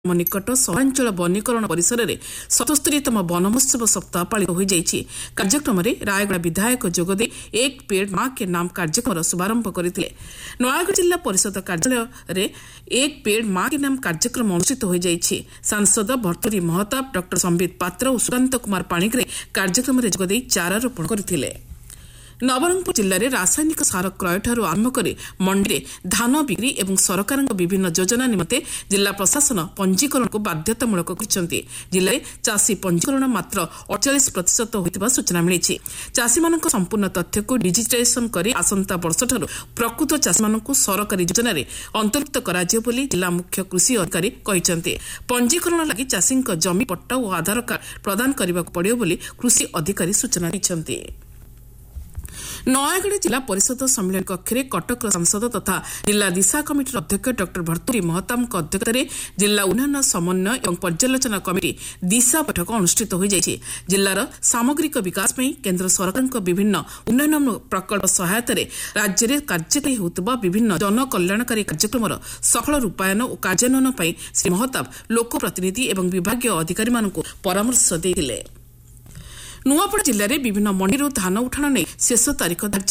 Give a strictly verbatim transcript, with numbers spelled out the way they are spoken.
निकट सहरांचल वनीकरण परिसर में सतस्तरीतम वन महोत्सव सप्ताह पालित हो जाइछि। कार्यक्रम में रायगड़ा विधायक जोगदे एक पेड़ मां के नाम कार्यक्रम शुभारंभ करते। नयागढ़ जिला परिषद कार्यालय रे एक पेड़ मां के नाम कार्यक्रम अनुष्ठित हो जाइछि। सांसद भर्तृहरि महताब, डॉक्टर संबित पात्र और सुकांत कुमार पाणिग्राही कार्यक्रम में जोगदे चारा रोपण करथिले। नवरंगपुर जिले में रासायनिक सार क्रय ठारू आरंभ कर मंडी में धान बिक्री एवं सरकार विभिन्न योजना निमंते जिला प्रशासन पंजीकरण को बाध्यतामूलक करछन्ती। जिले में चाषी पंजीकरण मात्र अड़चाश प्रतिशत होता सूचना मिली। चाषी मान संपूर्ण तथ्य को डिजिटाइजेशन कर आसंता वर्ष ठारू प्रकृत चाषी मान सरकारी योजना अंतर्भुक्त करा जिला मुख्य कृषि अधिकारी कहते। पंजीकरण लगी चाषी जमी पट्टा और आधार कार्ड प्रदान करने को पड़ो बोली कृषि अधिकारी सूचना दी। नयागढ़ जिला परिषद सम्मेलन कक्ष में कटक सांसद तथा जिला दिशा कमिटी अध्यक्ष डॉक्टर भर्तृहरि महताब अध्यक्षतार जिला उन्नयन समन्वय और पर्यालोचना कमिटी दिशा बैठक अनुष्ठित हो जाइछि। जिलार सामग्रिक विकास में केन्द्र सरकार विभिन्न उन्नयन प्रकल्प सहायता राज्य में कार्यकारी होता विभिन्न जनकल्याणकारी कार्यक्रम सफल रूपायन और कार्यान्वयन पर श्री महताब लोकप्रतिनिधि और विभागीय अधिकारी मानक परामर्श देते। नुआपड़ा जिले में विभिन्न मंडी धान उठाण नहीं शेष तारीख धार्य